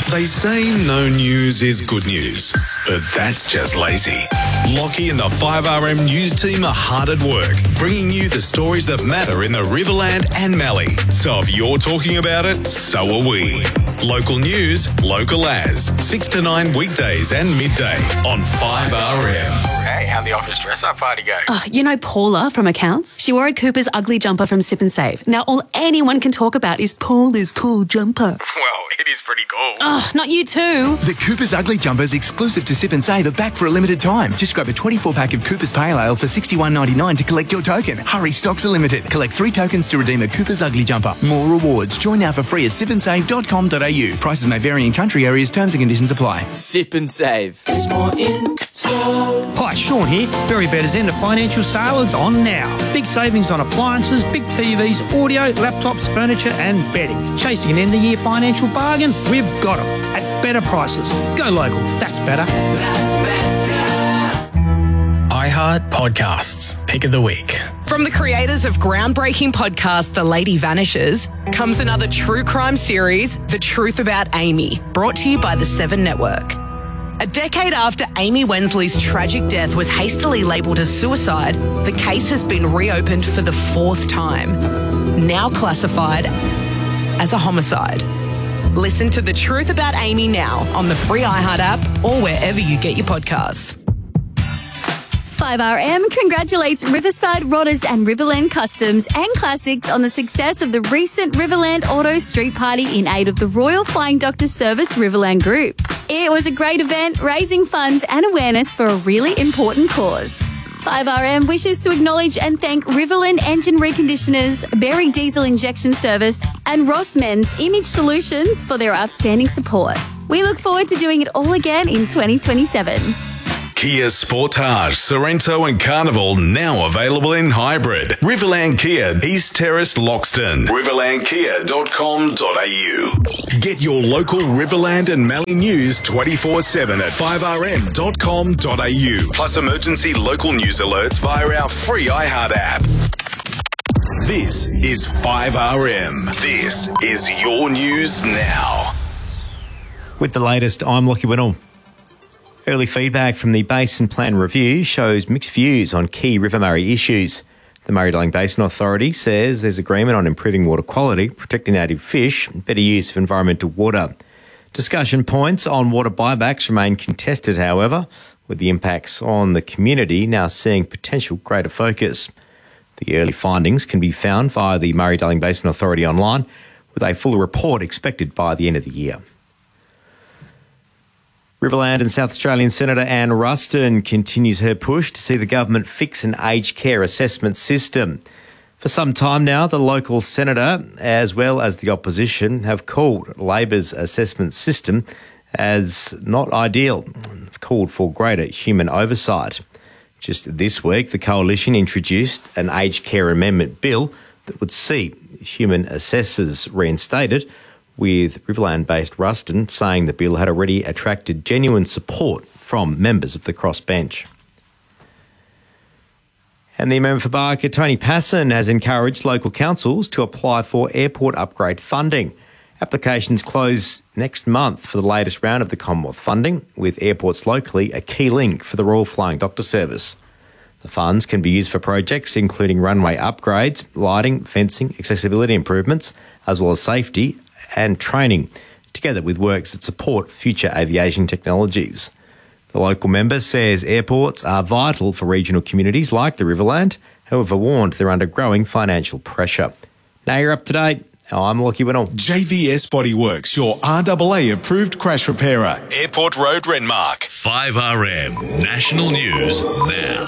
They say no news is good news, but that's just lazy. Lockie and the 5RM news team are hard at work, bringing you the stories that matter in the Riverland and Mallee. So if you're talking about it, so are we. Local news, local as. 6 to 9 weekdays and midday on 5RM. Hey, how'd the office dress-up party go? You know Paula from accounts? She wore a Cooper's ugly jumper from Sip and Save. Now all anyone can talk about is Paula's cool jumper. Well, it is pretty cool. Not you too. The Cooper's Ugly Jumpers exclusive to Sip and Save are back for a limited time. Just grab a 24-pack of Cooper's Pale Ale for $61.99 to collect your token. Hurry, stocks are limited. Collect 3 tokens to redeem a Cooper's Ugly Jumper. More rewards. Join now for free at sipandsave.com.au. Prices may vary in country areas. Terms and conditions apply. Sip and Save. There's more in store. Hi, Sean here. Berry Better's end of financial sale is on now. Big savings on appliances, big TVs, audio, laptops, furniture and bedding. Chasing an end-of-year financial bargain? We've got them at better prices. Go local. That's better. That's better. iHeart Podcasts. Pick of the week. From the creators of groundbreaking podcast The Lady Vanishes comes another true crime series, The Truth About Amy, brought to you by the 7 Network. A decade after Amy Wensley's tragic death was hastily labelled as suicide, the case has been reopened for the 4th time, now classified as a homicide. Listen to The Truth About Amy now on the free iHeart app or wherever you get your podcasts. 5RM congratulates Riverside Rodders and Riverland Customs and Classics on the success of the recent Riverland Auto Street Party in aid of the Royal Flying Doctor Service Riverland Group. It was a great event, raising funds and awareness for a really important cause. 5RM wishes to acknowledge and thank Riverland Engine Reconditioners, Berry Diesel Injection Service and Ross Men's Image Solutions for their outstanding support. We look forward to doing it all again in 2027. Kia Sportage, Sorrento and Carnival now available in hybrid. Riverland Kia, East Terrace, Loxton. riverlandkia.com.au. Get your local Riverland and Mallee news 24/7 at 5rm.com.au. Plus emergency local news alerts via our free iHeart app. This is 5RM. This is your news now. With the latest, I'm Lockie Winnell. Early feedback from the Basin Plan Review shows mixed views on key River Murray issues. The Murray-Darling Basin Authority says there's agreement on improving water quality, protecting native fish, and better use of environmental water. Discussion points on water buybacks remain contested, however, with the impacts on the community now seeing potential greater focus. The early findings can be found via the Murray-Darling Basin Authority online, with a full report expected by the end of the year. Riverland and South Australian Senator Anne Ruston continues her push to see the government fix an aged care assessment system. For some time now, the local senator, as well as the opposition, have called Labor's assessment system as not ideal, called for greater human oversight. Just this week, the coalition introduced an aged care amendment bill that would see human assessors reinstated, with Riverland-based Ruston saying the bill had already attracted genuine support from members of the crossbench. And the member for Barker, Tony Passon, has encouraged local councils to apply for airport upgrade funding. Applications close next month for the latest round of the Commonwealth funding, with airports locally a key link for the Royal Flying Doctor Service. The funds can be used for projects including runway upgrades, lighting, fencing, accessibility improvements, as well as safety and training, together with works that support future aviation technologies. The local member says airports are vital for regional communities like the Riverland, however warned they're under growing financial pressure. Now you're up to date. I'm Lockie Winnell. JVS Bodyworks, your RAA approved crash repairer. Airport Road, Renmark. 5RM National News now.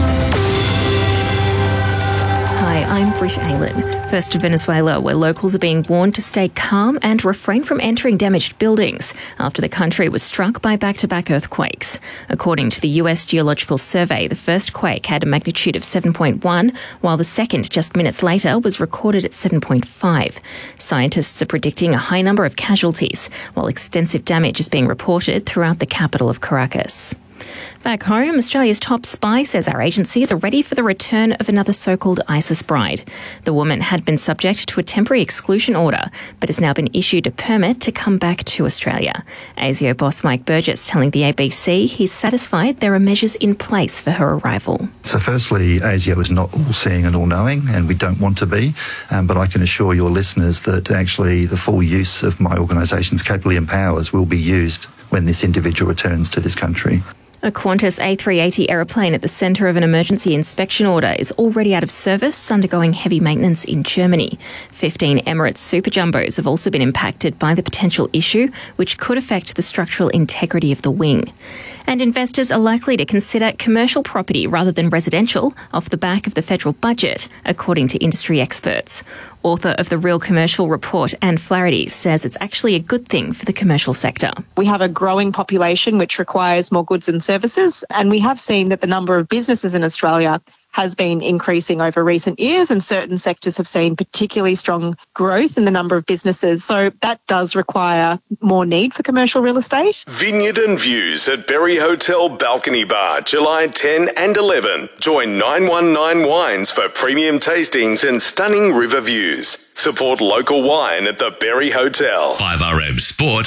Hi, I'm Britt Aylen. First to Venezuela, where locals are being warned to stay calm and refrain from entering damaged buildings after the country was struck by back-to-back earthquakes. According to the US Geological Survey, the first quake had a magnitude of 7.1, while the second, just minutes later, was recorded at 7.5. Scientists are predicting a high number of casualties, while extensive damage is being reported throughout the capital of Caracas. Back home, Australia's top spy says our agencies are ready for the return of another so-called ISIS bride. The woman had been subject to a temporary exclusion order, but has now been issued a permit to come back to Australia. ASIO boss Mike Burgess telling the ABC he's satisfied there are measures in place for her arrival. So firstly, ASIO is not all-seeing and all-knowing, and we don't want to be, but I can assure your listeners that actually the full use of my organisation's capability and powers will be used when this individual returns to this country. A Qantas A380 aeroplane at the centre of an emergency inspection order is already out of service, undergoing heavy maintenance in Germany. 15 Emirates Super Jumbos have also been impacted by the potential issue, which could affect the structural integrity of the wing. And investors are likely to consider commercial property rather than residential off the back of the federal budget, according to industry experts. Author of the Real Commercial Report, Anne Flaherty, says it's actually a good thing for the commercial sector. We have a growing population which requires more goods and services, and we have seen that the number of businesses in Australia has been increasing over recent years, and certain sectors have seen particularly strong growth in the number of businesses. So that does require more need for commercial real estate. Vineyard and Views at Berry Hotel Balcony Bar, July 10 and 11. Join 919 Wines for premium tastings and stunning river views. Support local wine at the Berry Hotel. 5RM Sport.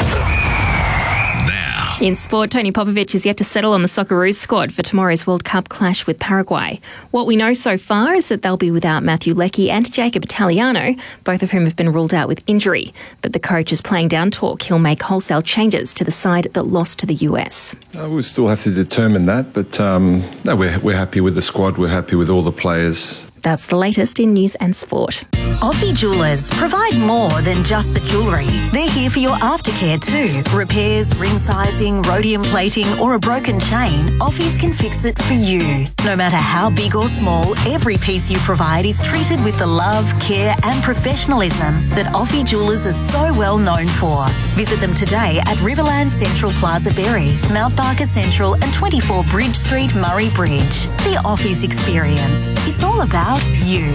In sport, Tony Popovic is yet to settle on the Socceroos squad for tomorrow's World Cup clash with Paraguay. What we know so far is that they'll be without Matthew Leckie and Jacob Italiano, both of whom have been ruled out with injury. But the coach is playing down talk he'll make wholesale changes to the side that lost to the US. We'll still have to determine that, but no, we're happy with the squad. We're happy with all the players. That's the latest in news and sport. Offie Jewellers provide more than just the jewellery. They're here for your aftercare too. Repairs, ring sizing, rhodium plating or a broken chain, Offies can fix it for you. No matter how big or small, every piece you provide is treated with the love, care and professionalism that Offie Jewellers are so well known for. Visit them today at Riverland Central Plaza Berry, Mount Barker Central and 24 Bridge Street, Murray Bridge. The Offies experience. It's all about you.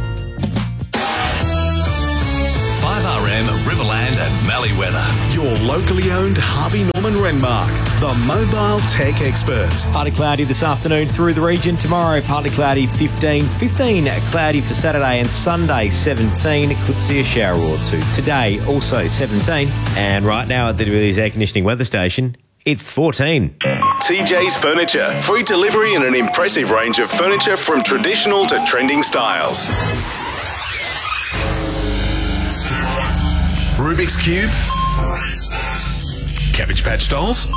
5RM Riverland and Mallee weather. Your locally owned Harvey Norman Renmark, the mobile tech experts. Partly cloudy this afternoon through the region. Tomorrow, partly cloudy, 15 cloudy for Saturday and Sunday, 17. Could see a shower or two. Today, also 17. And right now at the Willies Air Conditioning Weather Station, it's 14. TJ's Furniture. Free delivery and an impressive range of furniture from traditional to trending styles. Rubik's Cube. Cabbage Patch Dolls.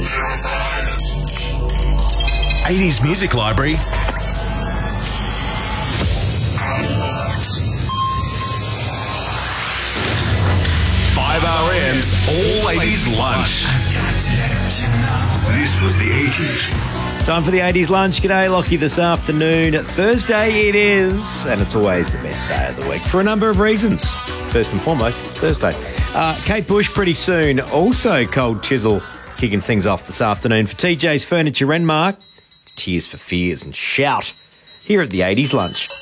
80s Music Library. Five RM's All 80s Lunch. This was the 80s. Time for the 80s lunch. G'day, Lockie, this afternoon. Thursday it is, and it's always the best day of the week for a number of reasons. First and foremost, Thursday. Kate Bush pretty soon. Also Cold Chisel kicking things off this afternoon. For TJ's Furniture Renmark, Tears for Fears and Shout here at the 80s lunch.